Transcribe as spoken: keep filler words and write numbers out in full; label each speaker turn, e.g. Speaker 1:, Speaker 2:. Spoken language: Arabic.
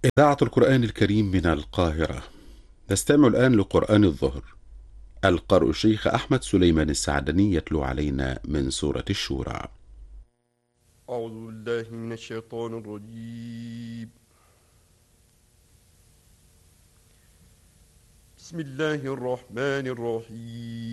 Speaker 1: إذاعة القرآن الكريم من القاهرة. نستمع الآن لقرآن الظهر. القارئ الشيخ أحمد سليمان السعدني يتلو علينا من سورة الشورى.
Speaker 2: أعوذ بالله من الشيطان الرجيم. بسم الله الرحمن الرحيم.